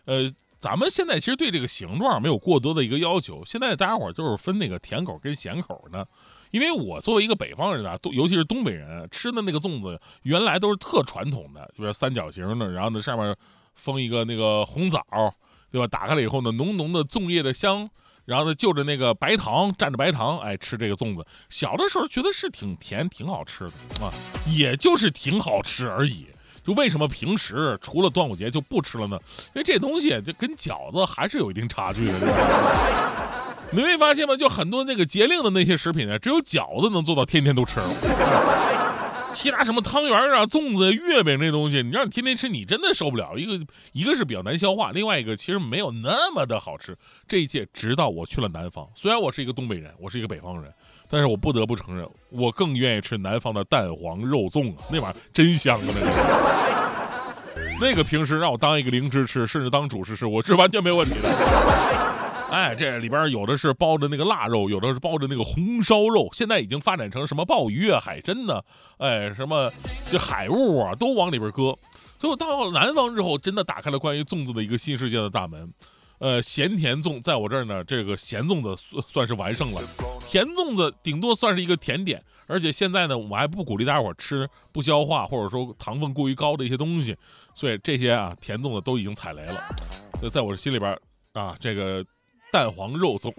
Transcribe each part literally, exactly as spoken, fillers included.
呃，咱们现在其实对这个形状没有过多的一个要求，现在大家伙就是分那个甜口跟咸口的。因为我作为一个北方人啊，尤其是东北人，吃的那个粽子原来都是特传统的，就是三角形的，然后呢上面封一个那个红枣，对吧？打开了以后呢，浓浓的粽叶的香，然后呢就着那个白糖，蘸着白糖，哎，吃这个粽子。小的时候觉得是挺甜，挺好吃的啊，也就是挺好吃而已。就为什么平时除了端午节就不吃了呢？因为这东西就跟饺子还是有一定差距的，对吧？你没发现吗？就很多那个节令的那些食品呢，只有饺子能做到天天都吃了。其他什么汤圆啊、粽子、月饼这东西，你让你天天吃，你真的受不了。一个一个是比较难消化，另外一个其实没有那么的好吃。这一切直到我去了南方，虽然我是一个东北人，我是一个北方人，但是我不得不承认，我更愿意吃南方的蛋黄肉粽啊，那玩意儿真香啊！那个，那个平时让我当一个零食吃，甚至当主食吃，我是完全没有问题的。哎，这里边有的是包着那个腊肉，有的是包着那个红烧肉，现在已经发展成什么鲍鱼啊、海参呢，哎，什么这海物啊，都往里边搁。所以我到了南方之后，真的打开了关于粽子的一个新世界的大门。呃，咸甜粽在我这儿呢，这个咸粽子算算是完胜了，甜粽子顶多算是一个甜点。而且现在呢，我还不鼓励大家伙吃不消化或者说糖分过于高的一些东西，所以这些啊甜粽子都已经踩雷了。所以在我的心里边啊，这个。蛋黄肉粽，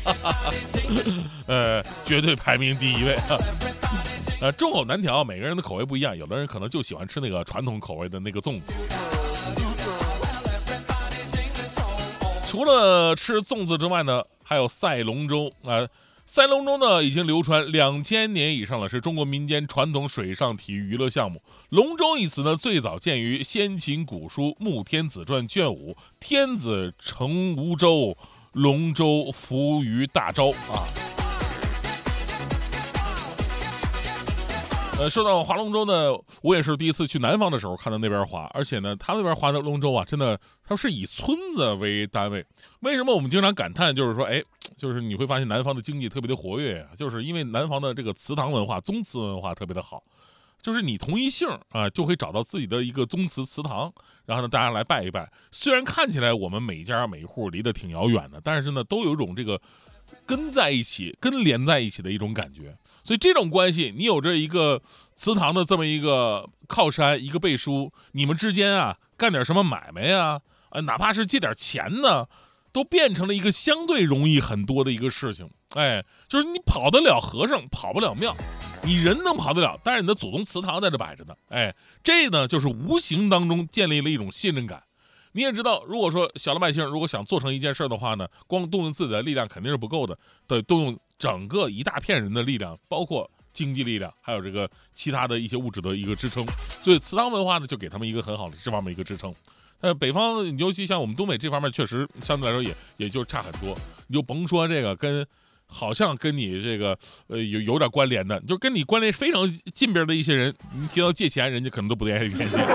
呃，绝对排名第一位。呃，众口难调，每个人的口味不一样，有的人可能就喜欢吃那个传统口味的那个粽子。除了吃粽子之外呢，还有赛龙舟啊、呃。赛龙舟呢，已经流传两千年以上了，是中国民间传统水上体育娱乐项目。龙舟一词呢，最早见于先秦古书《穆天子传》卷五：“天子乘无舟。”龙舟浮于大舟啊，呃，说到划龙舟呢，我也是第一次去南方的时候看到那边划，而且呢，他那边划的龙舟啊，真的，它是以村子为单位。为什么我们经常感叹，就是说，哎，就是你会发现南方的经济特别的活跃啊，就是因为南方的这个祠堂文化、宗祠文化特别的好。就是你同一姓啊，就会找到自己的一个宗祠祠堂，然后呢，大家来拜一拜。虽然看起来我们每家每户离得挺遥远的，但是呢，都有一种这个跟在一起、跟连在一起的一种感觉。所以这种关系，你有着一个祠堂的这么一个靠山、一个背书，你们之间啊，干点什么买卖呀，啊，哪怕是借点钱呢，都变成了一个相对容易很多的一个事情。哎，就是你跑得了和尚，跑不了庙。你人能跑得了，但是你的祖宗祠堂在这摆着呢。哎，这呢就是无形当中建立了一种信任感。你也知道，如果说小老百姓如果想做成一件事的话呢，光动用自己的力量肯定是不够的，得动用整个一大片人的力量，包括经济力量，还有这个其他的一些物质的一个支撑。所以祠堂文化呢，就给他们一个很好的这方面一个支撑。呃，北方尤其像我们东北这方面，确实相对来说也也就差很多。你就甭说这个跟。好像跟你这个呃有有点关联的，就跟你关联非常近边的一些人，你提到借钱，人家可能都不愿意联系。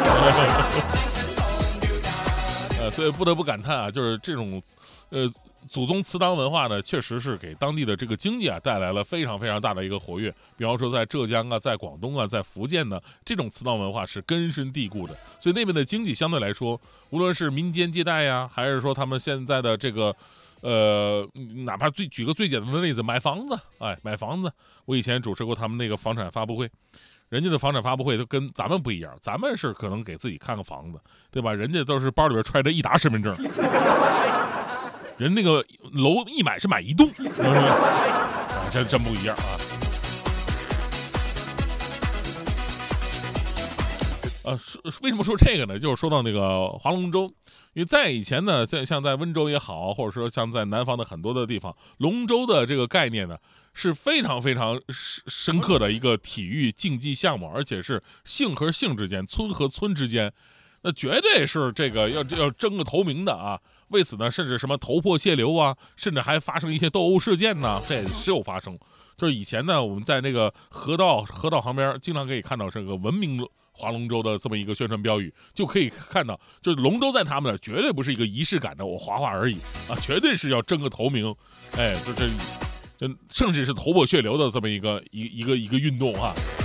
呃，所以不得不感叹啊，就是这种呃祖宗祠堂文化呢，确实是给当地的这个经济啊带来了非常非常大的一个活跃。比方说在浙江啊，在广东啊，在福建呢，这种祠堂文化是根深蒂固的，所以那边的经济相对来说，无论是民间借贷呀，还是说他们现在的这个。呃，哪怕最举个最简单的例子，买房子，哎，买房子，我以前主持过他们那个房产发布会，人家的房产发布会都跟咱们不一样，咱们是可能给自己看个房子，对吧？人家都是包里边揣着一沓身份证，人那个楼一买是买一栋，啊，这真不一样啊。呃，为什么说这个呢？就是说到那个划龙舟，因为在以前呢，在像在温州也好，或者说像在南方的很多的地方，龙舟的这个概念呢是非常非常深刻的一个体育竞技项目，而且是姓和姓之间、村和村之间，那绝对是这个要要争个头名的啊。为此呢，甚至什么头破血流啊，甚至还发生一些斗殴事件呢，这也是有发生。就是以前呢，我们在那个河道河道旁边，经常可以看到这个文明划龙舟的这么一个宣传标语，就可以看到，就是龙舟在他们那绝对不是一个仪式感的我划划而已啊，绝对是要争个头名，哎，就这，就甚至是头破血流的这么一个一一个一个运动啊。